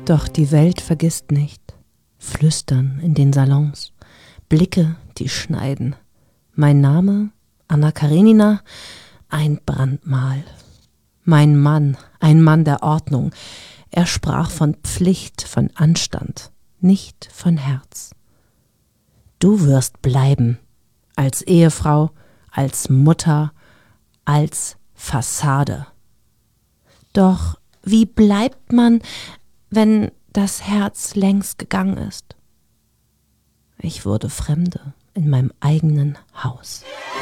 Doch die Welt vergisst nicht. Flüstern in den Salons, Blicke, die schneiden. Mein Name, Anna Karenina, ein Brandmal. Mein Mann, ein Mann der Ordnung. Er sprach von Pflicht, von Anstand, nicht von Herz. Du wirst bleiben, als Ehefrau, als Mutter, als Fassade. Doch wie bleibt man, wenn das Herz längst gegangen ist? Ich wurde Fremde in meinem eigenen Haus.